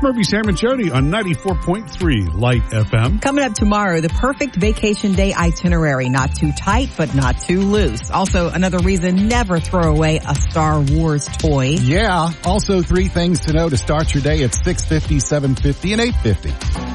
Murphy, Sam, and Jody on 94.3 Light FM. Coming up tomorrow, the perfect vacation day itinerary. Not too tight, but not too loose. Also, another reason never throw away a Star Wars toy. Yeah. Also, 3 things to know to start your day at 6:50, 7:50, and 8:50.